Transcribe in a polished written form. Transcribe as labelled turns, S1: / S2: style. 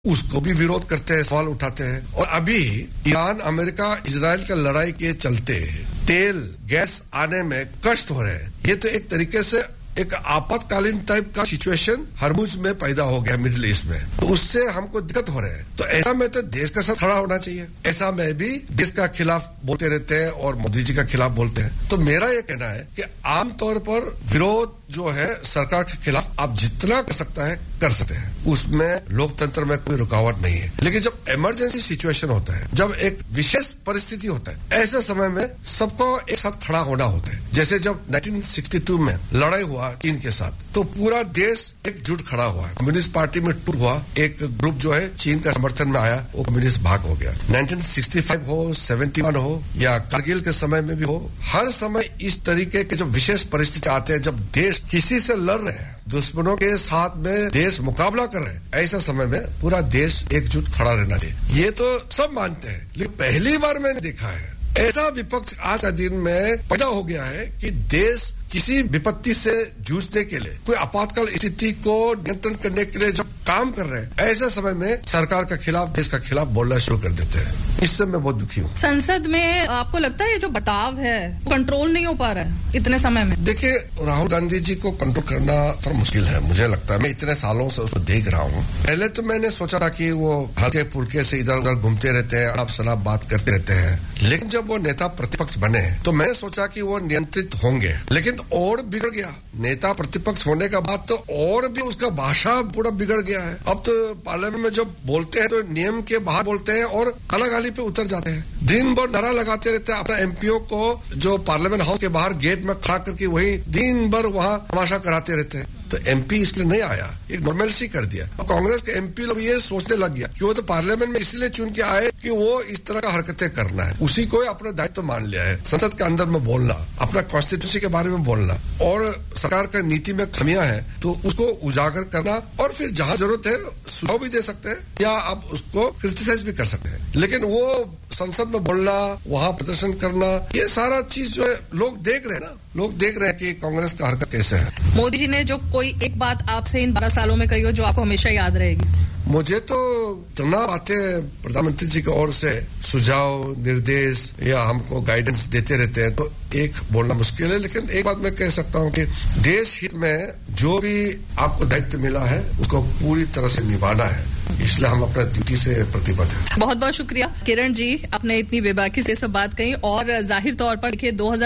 S1: उसको भी विरोध करते हैं, सवाल उठाते हैं। और अभी ईरान अमेरिका इजराइल का लड़ाई के चलते तेल गैस आने में कष्ट हो रहे हैं। ये तो एक तरीके से एक आपातकालीन टाइप का सिचुएशन हरमुज में पैदा हो गया मिडिल ईस्ट में, तो उससे हमको दिक्कत हो रहे हैं। तो ऐसा में तो देश का साथ खड़ा होना चाहिए। ऐसा में भी देश का खिलाफ बोलते रहते हैं और मोदी जी का खिलाफ बोलते हैं। तो मेरा ये कहना है कि आमतौर पर विरोध जो है सरकार के खिलाफ आप जितना कर सकता है कर सकते हैं, उसमें लोकतंत्र में कोई रुकावट नहीं है। लेकिन जब इमरजेंसी सिचुएशन होता है, जब एक विशेष परिस्थिति होता है, ऐसे समय में सबको एक साथ खड़ा होना होता है। जैसे जब 1962 में लड़ाई हुआ चीन के साथ, तो पूरा देश एकजुट खड़ा हुआ। कम्युनिस्ट पार्टी में टूट हुआ, एक ग्रुप जो है चीन का समर्थन में आया, वो कम्युनिस्ट भाग हो गया। 1965 हो, 71 हो या कारगिल के समय में भी हो, हर समय इस तरीके के जो विशेष परिस्थिति आते हैं, जब देश किसी से लड़ रहे हैं, दुश्मनों के साथ में देश मुकाबला कर रहे हैं, ऐसा समय में पूरा देश एकजुट खड़ा रहना चाहिए। ये तो सब मानते हैं, लेकिन पहली बार मैंने देखा है ऐसा विपक्ष आज के दिन में पैदा हो गया है कि देश किसी विपत्ति से जूझने के लिए, कोई आपातकाल स्थिति को नियंत्रण करने के लिए जब काम कर रहे हैं, ऐसे समय में सरकार के खिलाफ, देश का खिलाफ बोलना शुरू कर देते हैं। इससे मैं बहुत दुखी हूँ।
S2: संसद में आपको लगता है ये जो बर्ताव है वो कंट्रोल नहीं हो पा रहा है इतने समय में?
S1: देखिए, राहुल गांधी जी को कंट्रोल करना थोड़ा मुश्किल है, मुझे लगता है। मैं इतने सालों से उसको देख रहा हूँ। पहले तो मैंने सोचा था कि वो हल्के फुल्के से इधर उधर घूमते रहते हैं, आप सलाह बात करते रहते हैं, लेकिन जब वो नेता प्रतिपक्ष बने तो मैंने सोचा कि वो नियंत्रित होंगे, लेकिन और बिगड़ गया। नेता प्रतिपक्ष होने के बाद तो और भी उसका भाषा पूरा बिगड़ गया है। अब तो पार्लियामेंट में जब बोलते हैं तो नियम के बाहर बोलते हैं और गाली पे उतर जाते हैं। दिन भर नारा लगाते रहते हैं। अपना एमपीओ को जो पार्लियामेंट हाउस के बाहर गेट में खड़ा करके वही दिन भर वहां तमाशा कराते रहते हैं। तो एमपी इसलिए नहीं आया, एक नॉर्मलसी कर दिया। और कांग्रेस के एमपी लोग ये सोचने लग गया कि वो तो पार्लियामेंट में इसलिए चुन के आए कि वो इस तरह का हरकतें करना है। उसी को अपना दायित्व मान लिया है, संसद के अंदर में बोलना, अपना कॉन्स्टिट्यूंसी के बारे में बोलना, और सरकार का नीति में खामियां है तो उसको उजागर करना, और फिर जहां जरूरत है सुझाव भी दे सकते हैं या आप उसको क्रिटिसाइज भी कर सकते हैं। लेकिन वो संसद में बोलना, वहां प्रदर्शन करना, ये सारा चीज जो है लोग देख रहे हैं ना, लोग देख रहे हैं कि कांग्रेस का हरकत कैसे है।
S2: मोदी जी ने जो कोई एक बात आपसे इन 12 सालों में कही हो जो आपको हमेशा याद रहेगी?
S1: मुझे तो इतना बातें प्रधानमंत्री जी की ओर से सुझाव, निर्देश या हमको गाइडेंस देते रहते हैं, तो एक बोलना मुश्किल है। लेकिन एक बात मैं कह सकता हूँ कि देश हित में जो भी आपको दायित्व मिला है उसको पूरी तरह से निभाना है, इसलिए हम अपना ड्यूटी से प्रतिबद्ध हैं।
S2: बहुत बहुत शुक्रिया किरण जी, आपने इतनी बेबाकी से सब बात कही और जाहिर तौर पर देखिए